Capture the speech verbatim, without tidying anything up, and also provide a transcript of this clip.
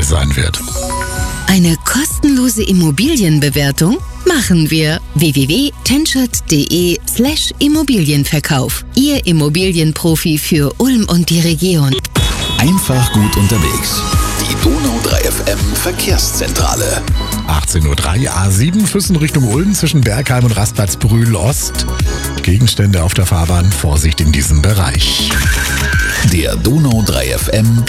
dabei sein wird. Eine kostenlose Immobilienbewertung machen wir. w w w punkt tenschert punkt de slash Immobilienverkauf. Ihr Immobilienprofi für Ulm und die Region. Einfach gut unterwegs. Die Donau drei F M Verkehrszentrale. achtzehn Uhr drei, A sieben, Füssen Richtung Ulm zwischen Bergheim und Rastplatz Brühl Ost. Gegenstände auf der Fahrbahn, Vorsicht in diesem Bereich. Der Donau drei F M